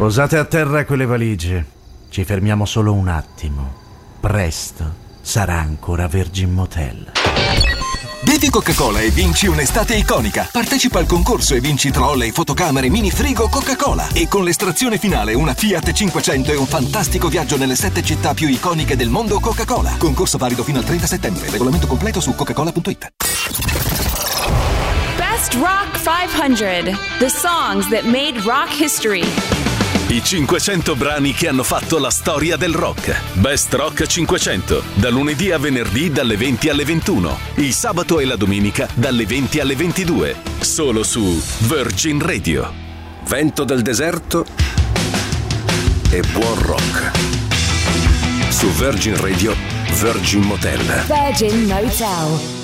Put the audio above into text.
Posate a terra quelle valigie. Ci fermiamo solo un attimo. Presto sarà ancora Virgin Motel. Bevi Coca-Cola e vinci un'estate iconica. Partecipa al concorso e vinci trolley, fotocamere, mini frigo Coca-Cola. E con l'estrazione finale una Fiat 500 e un fantastico viaggio nelle 7 città più iconiche del mondo Coca-Cola. Concorso valido fino al 30 settembre. Regolamento completo su coca-cola.it. Best Rock 500. The songs that made rock history. I 500 brani che hanno fatto la storia del rock. Best Rock 500. Da lunedì a venerdì dalle 20 alle 21. Il sabato e la domenica dalle 20 alle 22. Solo su Virgin Radio. Vento del deserto e buon rock. Su Virgin Radio, Virgin Motel. Virgin Motel.